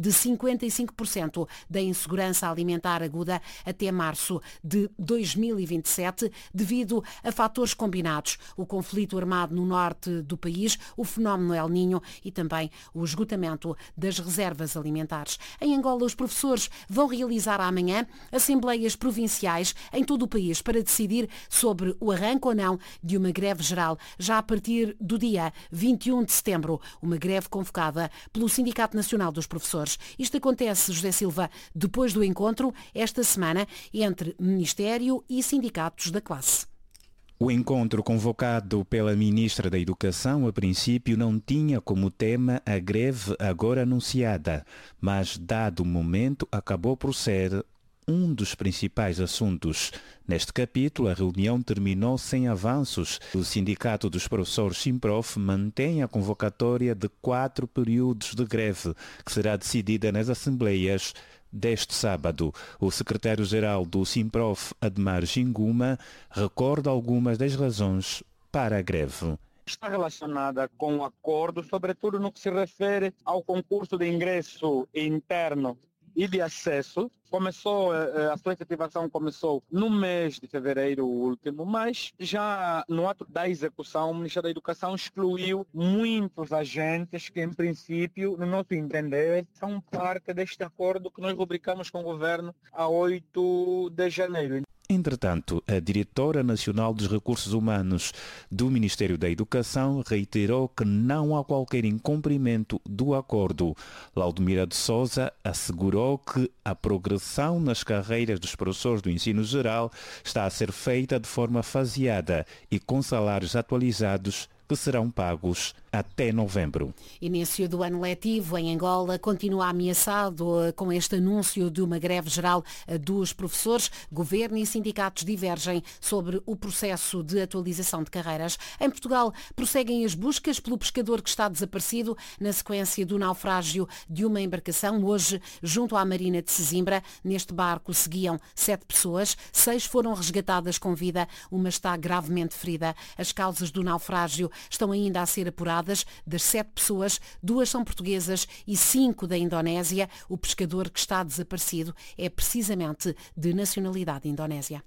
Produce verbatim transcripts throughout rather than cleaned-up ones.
de cinquenta e cinco por cento da insegurança alimentar aguda até março de dois mil e vinte e sete, devido a fatores combinados: o conflito armado no norte do país, o fenómeno El Niño e também o esgotamento das reservas alimentares. Em Angola, os professores vão realizar amanhã assembleias provinciais em todo o país para decidir sobre o arranque ou não de uma greve geral já a partir do dia vinte e um de setembro, uma greve convocada pelo Sindicato Nacional dos Professores. Isto acontece, José Silva, depois do encontro esta semana entre Ministério e sindicatos da classe. O encontro convocado pela Ministra da Educação, a princípio, não tinha como tema a greve agora anunciada, mas, dado o momento, acabou por ser um dos principais assuntos. Neste capítulo, a reunião terminou sem avanços. O Sindicato dos Professores Simprof mantém a convocatória de quatro períodos de greve, que será decidida nas assembleias deste sábado. O secretário-geral do Simprof, Admar Ginguma, recorda algumas das razões para a greve. Está relacionada com o acordo, sobretudo no que se refere ao concurso de ingresso interno e de acesso. Começou, a sua efetivação começou no mês de fevereiro último, mas já no ato da execução, o Ministério da Educação excluiu muitos agentes que, em princípio, no nosso entender, são parte deste acordo que nós rubricamos com o governo a oito de janeiro. Entretanto, a Diretora Nacional dos Recursos Humanos do Ministério da Educação reiterou que não há qualquer incumprimento do acordo. Laudemira de Sousa assegurou que a progressão nas carreiras dos professores do ensino geral está a ser feita de forma faseada e com salários atualizados que serão pagos até novembro. Início do ano letivo em Angola continua ameaçado com este anúncio de uma greve geral dos professores. Governo e sindicatos divergem sobre o processo de atualização de carreiras. Em Portugal, prosseguem as buscas pelo pescador que está desaparecido na sequência do naufrágio de uma embarcação hoje junto à Marina de Sesimbra. Neste barco seguiam sete pessoas, seis foram resgatadas com vida, uma está gravemente ferida. As causas do naufrágio estão ainda a ser apuradas. Das sete pessoas, duas são portuguesas e cinco da Indonésia. O pescador que está desaparecido é precisamente de nacionalidade indonésia.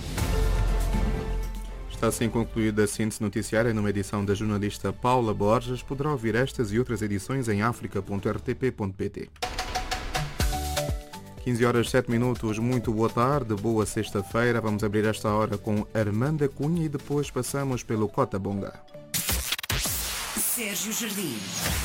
Está assim concluída a síntese noticiária numa edição da jornalista Paula Borges. Poderá ouvir estas e outras edições em africa ponto r t p ponto p t. quinze horas sete minutos, muito boa tarde, boa sexta-feira. Vamos abrir esta hora com Armanda Cunha e depois passamos pelo Cota Bonga. Sérgio Jardim.